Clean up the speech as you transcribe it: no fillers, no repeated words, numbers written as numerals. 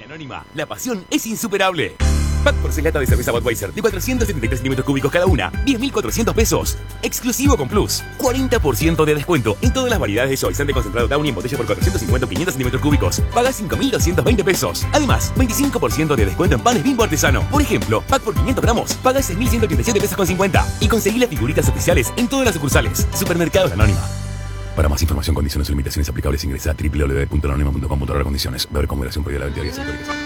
Anónima, la pasión es insuperable. Pack porcelata de cerveza Budweiser de 473 centímetros cúbicos cada una, 10.400 pesos. Exclusivo con Plus, 40% de descuento en todas las variedades de suavizante concentrado Downy en botella por 450 o 500 centímetros cúbicos. Paga 5.220 pesos. Además, 25% de descuento en panes Bimbo artesano. Por ejemplo, pack por 500 gramos, paga 6.187 pesos con 50. Y conseguí las figuritas oficiales en todas las sucursales. Supermercados Anónima. Para más información, condiciones y limitaciones aplicables, ingresa a www.anonima.com.ar. Condiciones. Ver cómo era un pedido de la venta.